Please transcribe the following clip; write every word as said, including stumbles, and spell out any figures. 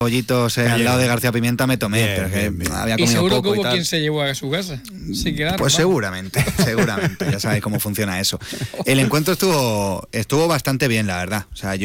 pollitos eh, al lado de García Pimienta me tomé, bien, pero que bien, bien. había Y comido seguro que poco y hubo tal. quien se llevó a su casa. Se quedaron, Pues vamos. seguramente, seguramente, ya sabéis cómo funciona eso. El encuentro estuvo, estuvo bastante bien, la verdad. O sea, yo